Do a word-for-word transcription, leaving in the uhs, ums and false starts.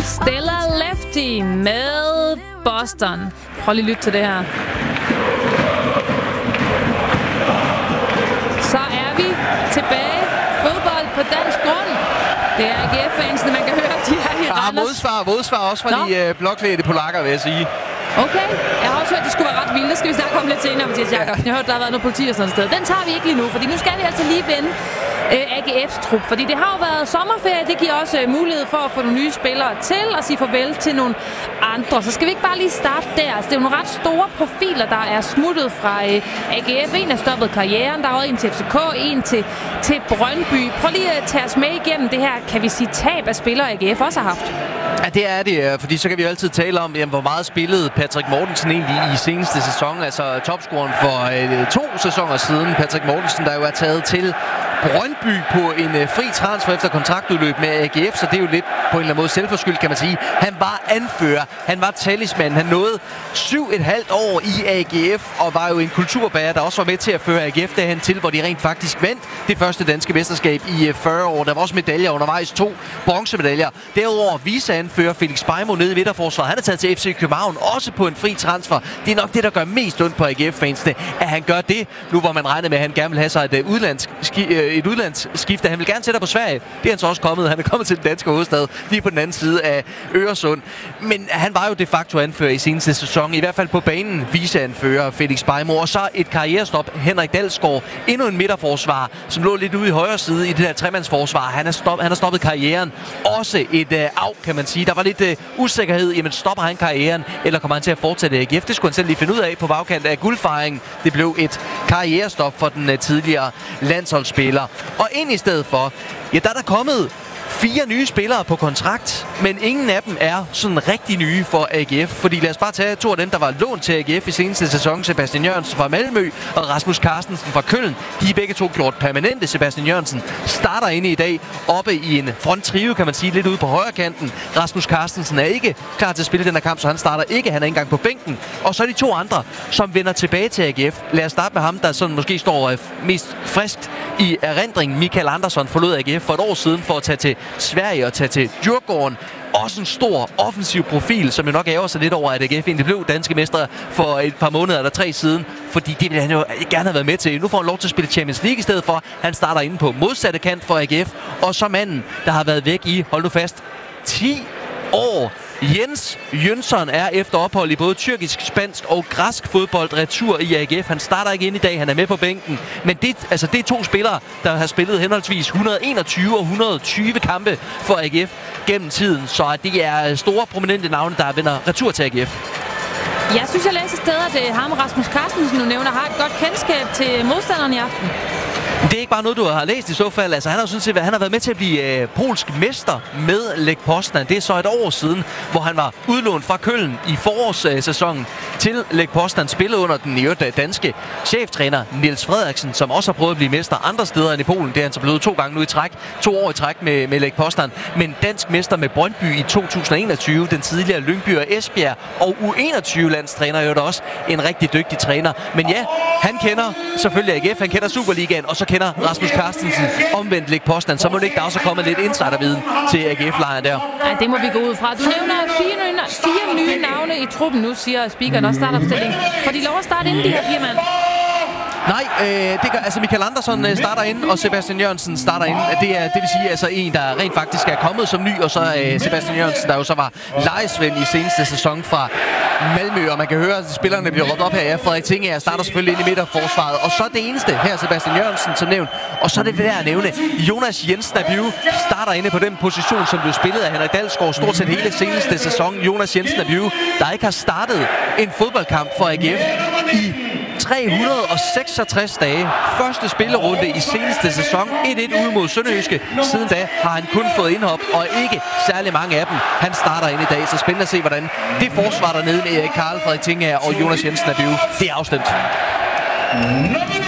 Stella Lefty med Boston. Prøv lige at lytte til det her. Så er vi tilbage. Fodbold på dansk grund. Det er A G F-fansene, man kan høre, de er i Randers. Ah, modsvar, modsvar også fra Nå. de øh, blåklædte polakker, vil jeg sige. Okay, jeg har også hørt, at det skulle være ret vildt. Det skal vi snakke om lidt senere, Mathias Jakobsen. Jeg har hørt, der har været noget politi og sådan et sted. Den tager vi ikke lige nu, fordi nu skal vi altså lige vende øh, A G F's trup. Fordi det har jo været sommerferie. Det giver også øh, mulighed for at få nogle nye spillere til og sige farvel til nogle andre. Så skal vi ikke bare lige starte der. Altså, det er jo nogle ret store profiler, der er smuttet fra øh, A G F. En er stoppet karrieren. Der er også en til F C K, en til, til Brøndby. Prøv lige at tage os med igennem det her, kan vi sige, tab af spillere, A G F også har haft. Ja, det er det, fordi så kan vi jo altid tale om, jamen, hvor meget spillede Patrick Mortensen egentlig i seneste sæson. Altså topscoren for øh, to sæsoner siden. Patrick Mortensen, der jo er taget til Brøndby på en øh, fri transfer efter kontraktudløb med A G F, så det er jo lidt på en eller anden måde selvforskyldt, kan man sige. Han var anfører, han var talisman, han nåede syv et halvt år i A G F, og var jo en kulturbærer, der også var med til at føre A G F derhen til, hvor de rent faktisk vandt det første danske mesterskab i øh, fyrre år. Der var også medaljer undervejs, to bronzemedaljer. Derudover viceanfører Felix Beijmo nede i midterforsvaret. Han er taget til F C København, også på en fri transfer. Det er nok det, der gør mest ondt på A G F-fansene, at han gør det, nu hvor man regner med, at han gerne vil have sig et uh, udlands et udlandsskifte. Han vil gerne sætte på Sverige. Det er han så også kommet. Han er kommet til den danske hovedstad, lige på den anden side af Øresund. Men han var jo de facto anfører i seneste sæson, i hvert fald på banen, viceanfører Felix Beijmo. Og så et karrierestop, Henrik Dalsgaard, endnu en midterforsvar, som lå lidt ude i højre side i det der tremandsforsvar. Han har stoppet, han har stoppet karrieren. Også et uh, af, kan man sige. Der var lidt uh, usikkerhed. Jamen, stopper han karrieren, eller kommer han til at fortsætte i A G F? Det skulle han selv lige finde ud af på bagkant af guldfejringen. Det blev et karrierestop for den uh, tidligere landsholdsspiller. Og ind i stedet for, ja, der er der kommet fire nye spillere på kontrakt, men ingen af dem er sådan rigtig nye for A G F. Fordi lad os bare tage to af dem, der var lånt til A G F i seneste sæson. Sebastian Jørgensen fra Malmø og Rasmus Carstensen fra Køln. De er begge to gjort permanente. Sebastian Jørgensen starter inde i dag oppe i en fronttrio, kan man sige, lidt ude på højre kanten. Rasmus Carstensen er ikke klar til at spille den her kamp, så han starter ikke. Han er ikke engang på bænken. Og så er de to andre, som vender tilbage til A G F. Lad os starte med ham, der sådan måske står mest friskt i erindringen. Michael Andersson forlod A G F for et år siden for at tage til Sverige og tage til Djurgården. Også en stor offensiv profil, som jo nok ærger sig lidt over, at A G F egentlig blev danske mestre for et par måneder eller tre siden. Fordi det ville han jo gerne have været med til. Nu får han lov til at spille Champions League i stedet for. Han starter inde på modsatte kant for A G F. Og så manden, der har været væk i, hold nu fast, ti år. Jens Jønsson er efter ophold i både tyrkisk, spansk og græsk fodbold retur i A G F. Han starter ikke ind i dag, han er med på bænken. Men det, altså det er to spillere, der har spillet henholdsvis et hundrede og enogtyve og et hundrede og tyve kampe for A G F gennem tiden. Så det er store prominente navne, der vender retur til A G F. Jeg synes, jeg læser steder, at ham Rasmus Carstensen, du nævner, har et godt kendskab til modstanderen i aften. Det er ikke bare noget, du har læst i så fald. Altså, han har sådan set, han har været med til at blive øh, polsk mester med Lech Poznan. Det er så et år siden, hvor han var udlånt fra Køln i forårssæsonen til Lech Poznan. Spillede under den i øvrigt danske cheftræner Niels Frederiksen, som også har prøvet at blive mester andre steder end i Polen. Det er han så blevet to gange nu i træk. To år i træk med, med Lech Poznan. Men dansk mester med Brøndby i to tusind og enogtyve. Den tidligere Lyngby og Esbjerg og U enogtyve-landstræner. Jo da også en rigtig dygtig træner. Men ja, han kender selvfølgelig A G F. Han kender Superligaen. Og så kender Rasmus Carstensen omvendt Lech Poznan, så må det ikke, der også er kommet lidt insiderviden til A G F-lejren der. Nej, det må vi gå ud fra. Du nævner fire nye, fire nye navne i truppen nu, siger speakeren også startopstilling. Får de lov at starte inden de her fire mand? Nej, øh, det gør, altså Michael Andersson øh, starter ind, og Sebastian Jørgensen starter ind. Det, er, det vil sige altså en, der rent faktisk er kommet som ny, og så øh, Sebastian Jørgensen, der jo så var lejesvend i seneste sæson fra Malmø. Og man kan høre, at spillerne bliver råbt op her. Ja, Frederik Tingager starter selvfølgelig ind i midterforsvaret. Og så det eneste her, Sebastian Jørgensen, som nævnt. Og så er det værd at nævne, Jonas Jensen Abiu starter inde på den position, som blev spillet af Henrik Dalsgaard stort set hele seneste sæson. Jonas Jensen Abiu, der ikke har startet en fodboldkamp for A G F i tre hundrede og seksogtres dage. Første spillerunde i seneste sæson. et et ude mod Sønderjyske. Siden da har han kun fået indhop, og ikke særlig mange af dem. Han starter ind i dag, så spændende at se, hvordan det forsvar dernede med Karl Frederik Tingager og Jonas Jensen Abiu, det er afstemt.